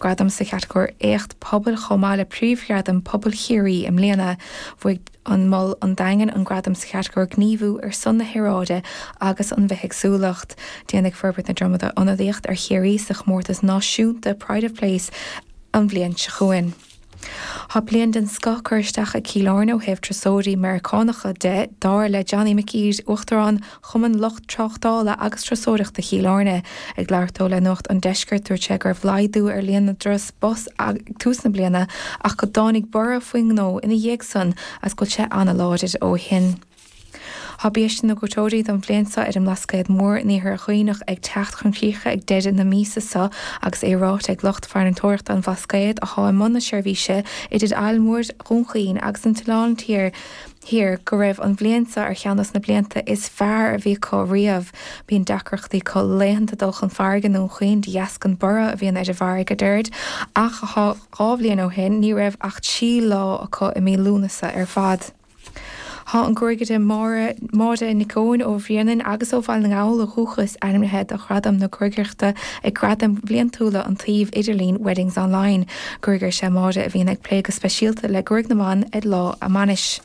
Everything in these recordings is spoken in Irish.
gradam sa categór écht pobl chomáile príomhgradam pobl chéirí im léana bhuaig an mol an daingen an gradam sa categór gníomhú son na hiráide agus an bheithsúlacht déananig forbert na dromada anadíocht chéirí sa chmórtas náisiúnta Pride of Place an bblion se chuin. Tá blian den scacursteach a cílárne hebh trasóirí Americánacha de dáir le Johnny McKees uchtarán chuman locht trochtála agus trasóireachta cílárne ag leirtó le nocht an deisceart dúir te gur bhlaidú líana dros bos túsna bliana ach go dánig bura faoin nó ina dhéag san as go te anna láidir ó hin. Tá bíiste na gotóirí don bléansa am lascaid mór níthar chuoinech ag techt chun críocha ag deidir na mísa agus érát ag locht fear an toirt an bhascaid a há mna seirbhíse idir eilmór runchaoin agus an talán tír Hier go raibh an bblianta cheannas na blianta is fearr a bhí có riamh bíon decrochtaí có léanta dul an fargan nó chuoin díascan bura a bhíon idir bhar go dúirt ach gábhlíon ó hin ní raibh ach sí lá acu i mí lúnasa fad. Tá an gcuirgide máide nicóin ó bhríanaan agus ó bhail na gáil a chuchas animhead a chradam na cuirgeachta ag gradam bliantúla an taobh Idirlín Weddings Online, gcuirgur sé máide a bhíon ag plé go speisialta le gcuirg na man lá a manis.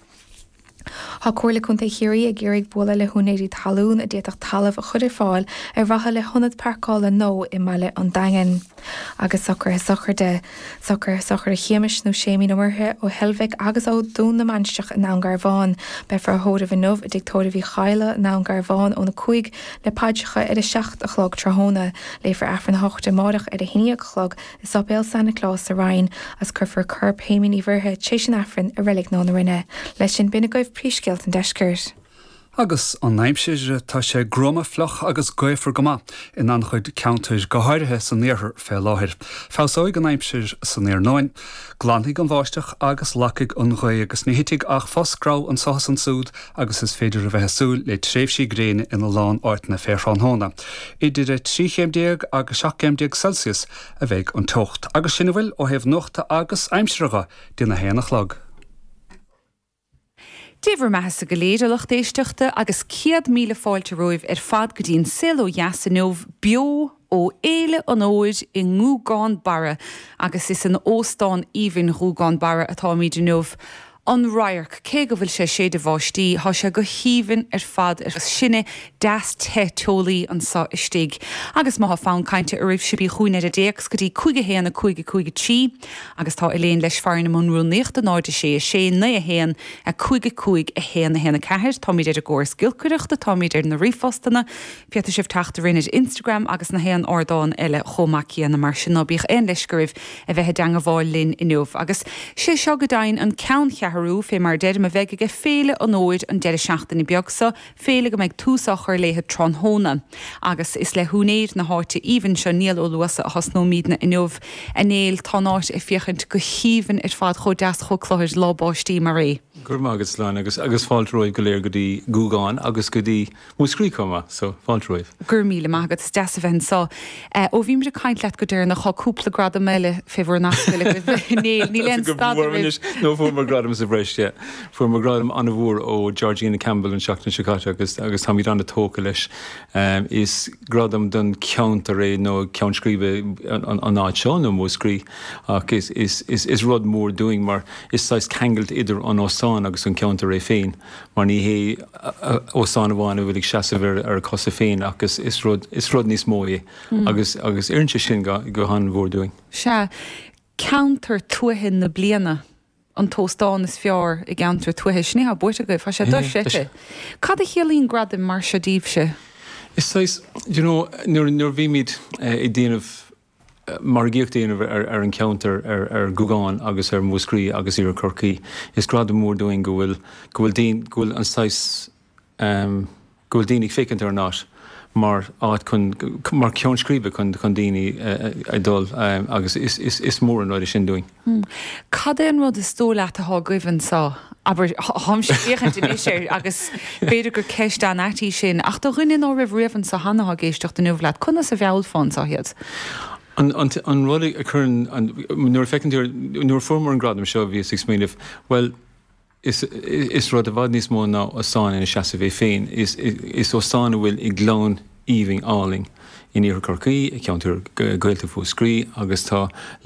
Tá cuirla chun chéirí a ggéirigh bula le húnéirí talún a déach talamh a chuidir fáil bhatha le 100 parcála nó i meile an daingen. Agus sochar de sochar a chéimis nó sémí nómarthe ó helbheic agus ó dún na mansteach in ná Garbháin be far hóda bhí nómh a dictóra bhí chaile ná Garbháin ó na cuaig le páidecha ar a 6 a chlog tráthnóna le far afran hochta mádach ar a híine chlog is sapéal Santa Claus a Ryan as chufar curb héimií bhirthe tééis an afran a relic ná na rinne leis sin bina goibh prísceilt an deiscirt. Agus an naimsir tá sé groma floch agus goifar goma in an chuid countais gohairithe san níorthar fé láthir. Fásáid an naimsir san níor 9, glantaigh an bháisteach agus lacaigh an ghaí agus níhitigh ach fosgrá an sahas an súd agus is féidir a bheith súil le tréimhsí gréine ina lán áitina féarthánhóna. Idir 3 agus 7 Celsius a bheith an tocht. Agus sinna bhfuil ó hebh nochta agus aimsiracha dina héanach lag. Díomhar meas a go léidirlach éisteachta agus 100,000 fáilte roimh fad go dtíon sil ó jasanómh bio ó éile an óid i ngúgáin bara agus is an óstáin íbhín ngúgáin bara atá míidir nómh an rairc cé go bhfuil sé séidir bháistí há sé go híhann fad sinne deas tetólaí an sa istigh. Agus má fáin cainte a raibh sibí chuoine a déach go dtí 5 héan a 5 tí agus tá iléon leis fearna mún níocht an áide sé 9 héan a 5 a héan na héna ceir tá míidir a ggóir scilcuireachta tá míidir na rifostanna fiata sibh teachta rinne Instagram agus na héan ordáin eile chomaíana na mar sin nóbíoh ein leisgurbh a bheitthe deanga bháil linn inniuh agus sé seo go dain an ceann cheathrú fé mar deidir a bheith go féle an óid an deidir seachtain i beagsa féle go meid túsachar léthe tráthnóna agus is le húnéir na háte íhann se níl ó luasa a hasnómíd na inniuh a néil tánáit i fiochant go híhann fad cho deas cho chláir lábáistí mar ré. Gur agus lein agus fáilt roimh go léir go dtí gúgáin agus go dtí múscrí comma so fáilt roimh. Gur míle mágad deas a bhain sa ó bhím de caiint leat go dúir nach chaúpla grad a meile féhar nascaile ní len nó fu mar gradam sa breiste fu mar gradam an bhór ó Georgina Campbell an seachtain Chicago agus tá míad an tóca leis is gradam don ceant a ré nó ceantscríbe an áid seo nó múscrí ach is rud mór doing mar is sais cangalt idir an ósán agus an ceanta ré féin mar ní hé ósán bháin bhfuil seasamhar ar cosa féin agus is rud níos móí agus iarnte sin go han bhór doing. Se counter tuahin na bliana an tóstáin is fear i gceantar tuaithe snéha buirte go fa sé do séte. Cad a chéalín grad mar se díobse? Is sais, nuair bhí míid i dtíanamh mar ggéochttaíanamh ar an counter ar gúgáin agus ar múscrí agus ar Corcaí is grad mór doing go bhfuil an sais go bhfuil daoine fécint ar náis mar mar ceantscríbe chun daoine dul agus is mór an sin doing. Cad an rud is tólaat ath goibhann sa aber ham séchan sé agus beidir gur ceist an atí sin ach do rinne á rihann sa hanna géisteach den nuhlaat chuna sa bheall fan sa hiad. An rudig occurring nuair fecintúir nuair formar an gradam seo bhí 6 million well is rud a bhd níos mó ná ósán in seasa bheith féin is ósán bhfuil i glán íhing áling in Corcaí i ceantar gailta fó scrí agus tá